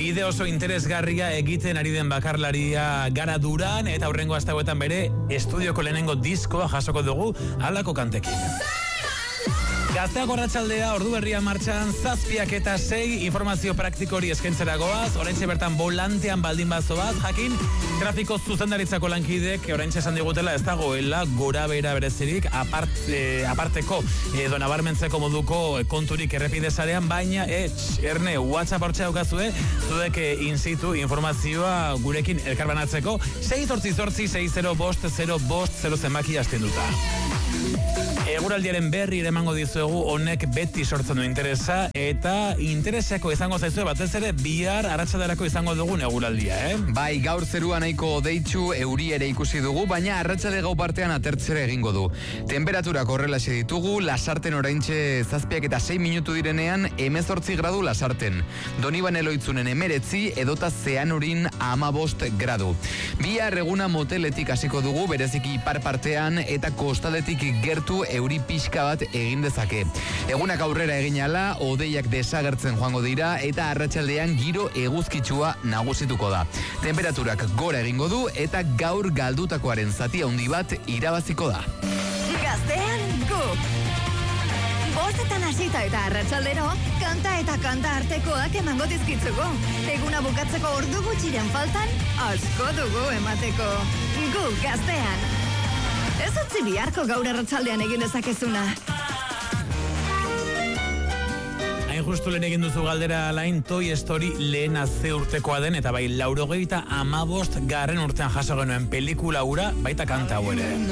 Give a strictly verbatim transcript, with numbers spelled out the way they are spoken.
bide oso interesgarria egiten ari den bakarlaria gara Duran, eta aurrengo asteetan bere estudioko lehenengo diskoa jasoko dugu halako kantekin. Gazteak arratsaldea, ordu berria martxan, zazpiak eta sei informazio praktiko hori eskaintzera goaz, oraintxe bertan volantean baldin bazoaz, jakin, trafiko zuzendaritzako lankidek, oraintxe esan digutela ez dagoela gora bera berezirik, apart, eh, aparteko edo nabarmentzeko moduko konturik errepide sarean, baina, etx, erne, WhatsApp hortxe daukazue, zuek in situ informazioa gurekin elkarbanatzeko, sei zortzi zortzi, sei zero bost, zero bost, zero zenbaki hasten duta. Eguraldiaren berri ere emango dizuegu, honek beti sortzen du interesa, eta interesako izango zaizue batez ere bihar arratsalderako izango dugun eguraldia, eh? Bai, gaur zerua nahiko deitsu, euri ere ikusi dugu, baina arratsalde gau partean atertzera egingo du. Temperaturak horrelaxe ditugu, Lasarten oraintxe zazpiak eta sei minutu direnean, hemezortzi gradu Lasarten. Doniban Eloitzunen emeretzi, edota Zeanurin amabost gradu. Bihar eguna moteletik hasiko dugu, bereziki ipar partean, eta kostaldetik gertu euri pixka bat egin dezake. Egunak aurrera egin ala, hodeiak desagertzen joango dira, eta arratsaldean giro eguzkitsua nagusituko da. Temperaturak gora egingo du, eta gaur galdutakoaren zati handi bat irabaziko da. Gaztean gu! Bostetan hasita eta arratsaldero, kanta eta kanta artekoak emango dizkitzugu. Eguna bukatzeko ordu gutxiren faltan, asko dugu emateko. Gu gaztean! Ez utzi biharko gaur arratsaldean egin dezakezuna. Hain justu lehen egin duzu galdera alain, Toy Story lehen azze urtekoa den, eta bai laurogeita amabost garren urtean jaso genuen pelikula ura, baita kanta hau ere.